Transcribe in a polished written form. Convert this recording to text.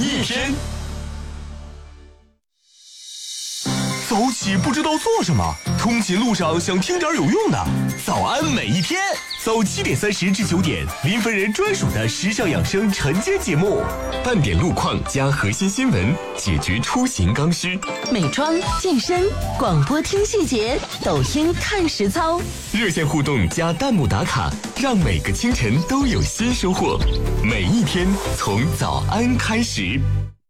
一天。早起不知道做什么，通勤路上想听点有用的。早安每一天，早7点30至9点，林芬人专属的时尚养生晨间节目，半点路况加核心新闻，解决出行刚需。 美妆、健身、广播听细节，抖音看实操。 热线互动加弹幕打卡，让每个清晨都有新收获。每一天从早安开始。